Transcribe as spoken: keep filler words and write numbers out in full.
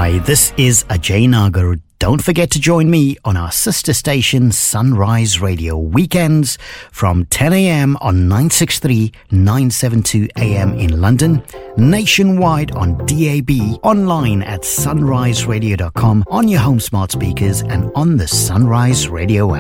Hi, this is Ajay Nagar. Don't forget to join me on our sister station Sunrise Radio weekends from ten a.m. on nine sixty-three, nine seventy-two A M in London, nationwide on D A B, online at sunrise radio dot com, on your home smart speakers and on the Sunrise Radio app.